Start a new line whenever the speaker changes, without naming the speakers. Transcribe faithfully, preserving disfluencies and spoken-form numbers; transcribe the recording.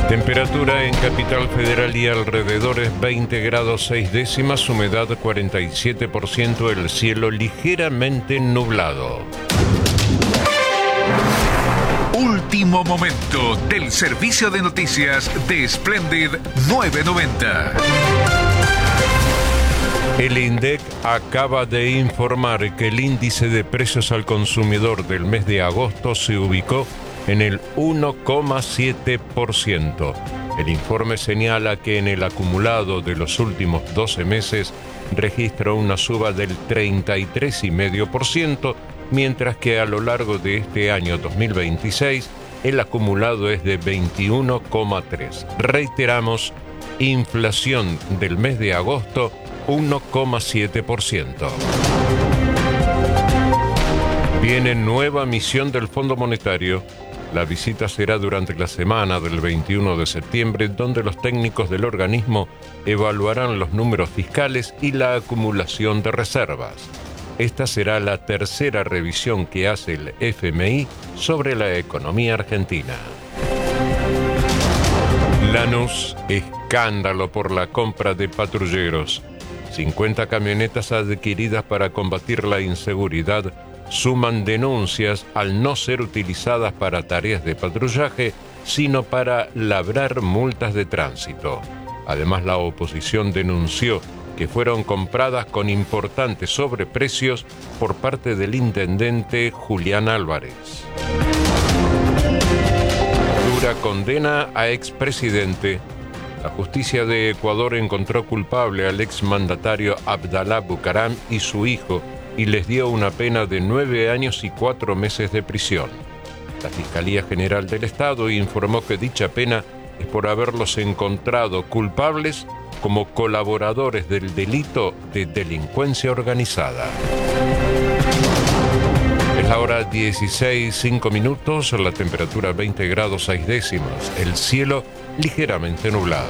Temperatura en Capital Federal y alrededores veinte grados seis décimas, humedad cuarenta y siete por ciento, el cielo ligeramente nublado.
Último momento del servicio de noticias de Splendid novecientos noventa.
El INDEC acaba de informar que el índice de precios al consumidor del mes de agosto se ubicó en el uno coma siete por ciento. El informe señala que en el acumulado de los últimos doce meses registró una suba del treinta y tres coma cinco por ciento, mientras que a lo largo de este año dos mil veintiséis el acumulado es de veintiuno coma tres por ciento. Reiteramos, inflación del mes de agosto uno coma siete por ciento. Viene nueva misión del Fondo Monetario. La visita será durante la semana del veintiuno de septiembre, donde los técnicos del organismo evaluarán los números fiscales y la acumulación de reservas. Esta será la tercera revisión que hace el F M I sobre la economía argentina. Lanús, escándalo por la compra de patrulleros. cincuenta camionetas adquiridas para combatir la inseguridad suman denuncias al no ser utilizadas para tareas de patrullaje, sino para labrar multas de tránsito. Además, la oposición denunció que fueron compradas con importantes sobreprecios por parte del intendente Julián Álvarez. Dura condena a expresidente. La justicia de Ecuador encontró culpable al exmandatario Abdalá Bucaram y su hijo y les dio una pena de nueve años y cuatro meses de prisión. La Fiscalía General del Estado informó que dicha pena es por haberlos encontrado culpables como colaboradores del delito de delincuencia organizada. Es la hora dieciséis, cinco minutos, la temperatura veinte grados seis décimas, el cielo ligeramente nublado.